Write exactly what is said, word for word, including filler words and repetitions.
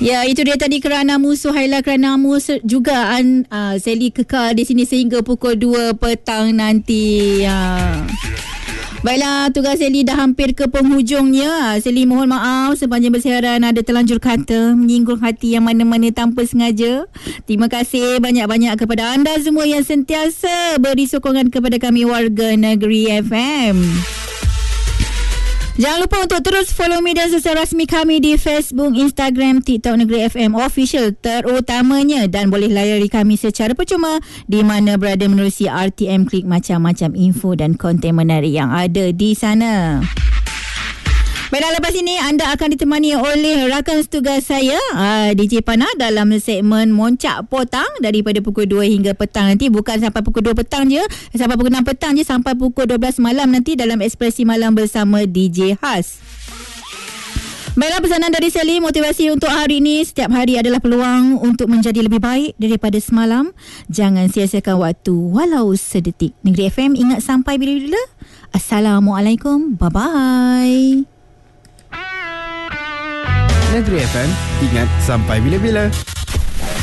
Ya, itu dia tadi Keranamu, Suhaila Keranamu juga uh, Sally kekal di sini sehingga pukul dua petang nanti. Uh. Baiklah, tugas Sally dah hampir ke penghujungnya. Sally mohon maaf sepanjang bersiaran ada terlanjur kata menyinggung hati yang mana-mana tanpa sengaja. Terima kasih banyak-banyak kepada anda semua yang sentiasa beri sokongan kepada kami warga Negeri F M. Jangan lupa untuk terus follow media sosial rasmi kami di Facebook, Instagram, TikTok Negeri F M Official terutamanya, dan boleh layari kami secara percuma di mana berada menerusi R T M Klik macam-macam info dan konten menarik yang ada di sana. Baiklah, lepas ini anda akan ditemani oleh rakan setugas saya uh, D J Pana dalam segmen Moncak Potang daripada pukul dua hingga petang nanti. Bukan sampai pukul dua petang je, sampai pukul enam petang je, sampai pukul dua belas malam nanti dalam Ekspresi Malam bersama D J Has. Baiklah, pesanan dari Sally, motivasi untuk hari ini: setiap hari adalah peluang untuk menjadi lebih baik daripada semalam. Jangan sia-siakan waktu walau sedetik. Negeri F M, ingat sampai bila-bila. Assalamualaikum, bye-bye. Negeri F M, ingat sampai bila-bila.